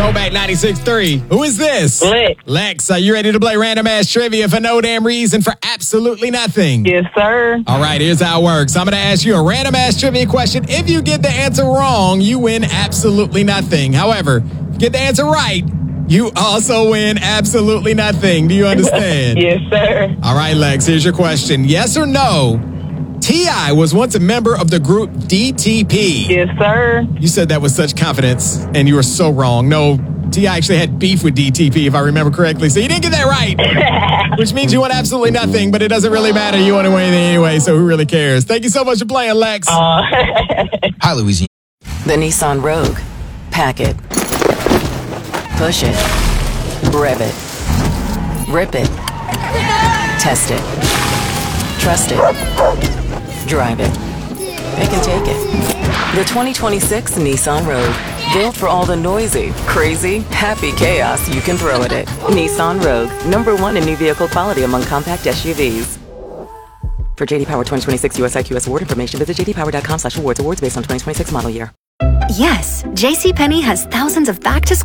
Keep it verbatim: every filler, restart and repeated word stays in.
Throwback ninety-six point three. Who is this? Lex. Lex, are you ready to play random ass trivia for no damn reason for absolutely nothing? Yes, sir. All right, here's how it works. I'm going to ask you a random ass trivia question. If you get the answer wrong, you win absolutely nothing. However, if you get the answer right, you also win absolutely nothing. Do you understand? Yes, sir. All right, Lex, here's your question. Yes or no? T I was once a member of the group D T P. Yes, sir. You said that with such confidence, and you were so wrong. No, T I actually had beef with D T P, if I remember correctly. So you didn't get that right, which means you won absolutely nothing, but it doesn't really matter. You won anything anyway, so who really cares? Thank you so much for playing, Lex. Uh, Hi, Louisiana. The Nissan Rogue. Pack it. Push it. Rev it. Rip it. Test it. Trust it. Drive it. Pick and take it. The twenty twenty-six Nissan Rogue. Built for all the noisy, crazy, happy chaos you can throw at it. Nissan Rogue. Number one in new vehicle quality among compact S U Vs. For J D Power twenty twenty-six U S I Q S award information, visit j d power dot com slash awards. Awards based on twenty twenty-six model year. Yes, JCPenney has thousands of back-to-school